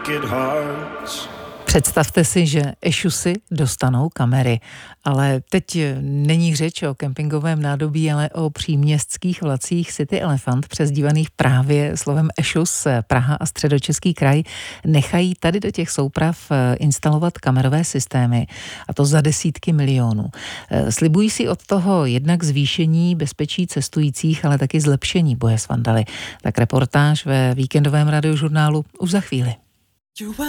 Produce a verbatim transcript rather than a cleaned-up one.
Představte si, že ešusy dostanou kamery, ale teď není řeč o kempingovém nádobí, ale o příměstských vlacích City Elephant, přezdívaných právě slovem ešus. Praha a Středočeský kraj nechají tady do těch souprav instalovat kamerové systémy, a to za desítky milionů. Slibují si od toho jednak zvýšení bezpečí cestujících, ale taky zlepšení boje s vandaly. Tak reportáž ve víkendovém radiožurnálu už za chvíli.